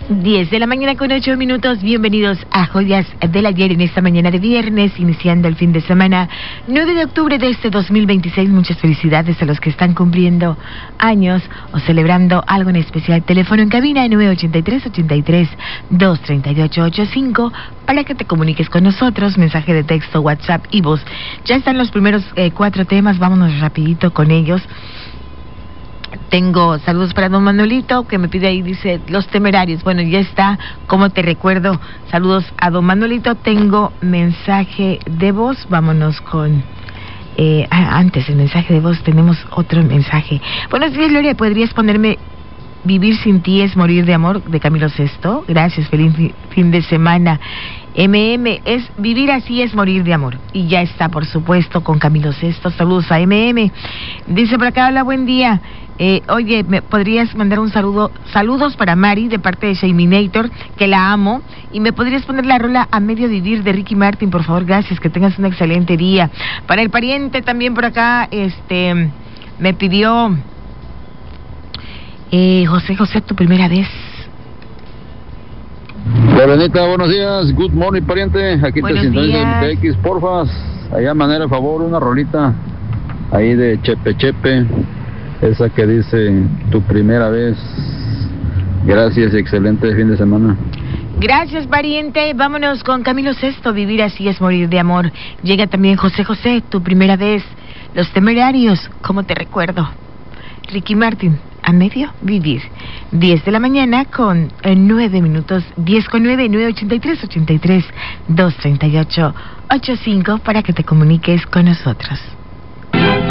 10 de la mañana con 8 minutos, bienvenidos a Joyas del Ayer en esta mañana de viernes, iniciando el fin de semana, 9 de octubre de este 2026, muchas felicidades a los que están cumpliendo años o celebrando algo en especial. Teléfono en cabina 983-83-238-85 para que te comuniques con nosotros, mensaje de texto, WhatsApp y voz. Ya están los primeros 4 temas, vámonos rapidito con ellos. Tengo saludos para don Manuelito, que me pide ahí, dice, Los Temerarios. Bueno, ya está, como te recuerdo, saludos a don Manuelito. Tengo mensaje de voz, vámonos con... antes el mensaje de voz, tenemos otro mensaje. Buenos días, Gloria, ¿podrías ponerme Vivir sin ti es morir de amor, de Camilo Sesto? Gracias, feliz fin de semana. es Vivir así es morir de amor. Y ya está, por supuesto, con Camilo Sesto. Saludos a Dice por acá, hola, buen día. Oye, ¿me podrías mandar un saludo? Saludos para Mari, de parte de Shaminator, que la amo. Y me podrías poner la rola A Medio Vivir de Ricky Martin, por favor, gracias, que tengas un excelente día. Para el pariente también por acá, me pidió... José, tu primera vez. Lorenita, buenos días, good morning, pariente. Aquí buenos te sintonizo días. en TX, porfas. Allá, manera de favor, una rolita ahí de Chepe, esa que dice Tu primera vez. Gracias, excelente fin de semana. Gracias, pariente. Vámonos con Camilo Sesto, Vivir así es morir de amor. Llega también José, Tu primera vez. Los Temerarios, ¿cómo te recuerdo? Ricky Martin, A Medio Vivir. 10 de la mañana con 9 minutos, 10 con 9, 983-83-238-85 para que te comuniques con nosotros.